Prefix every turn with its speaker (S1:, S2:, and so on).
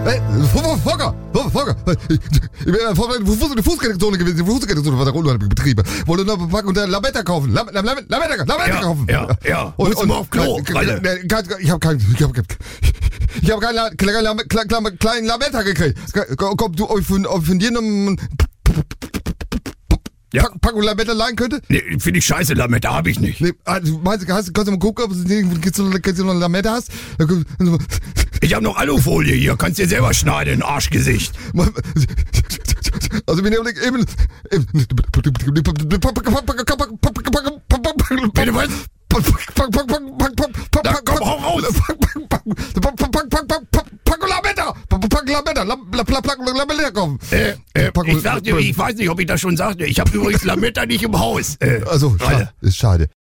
S1: Hey, Volker! Ich bin in der Fußgängerzone gewesen. Die Fußgängerzone war da unheimlich betrieben. Wollte noch eine Packung Lametta kaufen. Lametta kaufen.
S2: Ja. Musst du mal auf Klo, Ralle.
S1: Ich habe keinen kleinen Lametta gekriegt. Kommt du von dir noch Packung Lametta leihen könnte?
S2: Nee, finde ich scheiße, Lametta habe ich nicht.
S1: Nee, kannst du mal gucken, ob du noch eine Lametta hast?
S2: Ich habe noch Alufolie hier, kannst dir selber schneiden, Arschgesicht.
S1: Also wir nehmen eben...
S2: Bitte was? Da, komm, hau raus!
S1: Lametta kaufen.
S2: Ich sagte, ich weiß nicht, ob ich das schon sagte. Ich habe übrigens Lametta nicht im Haus.
S1: Also, ist schade.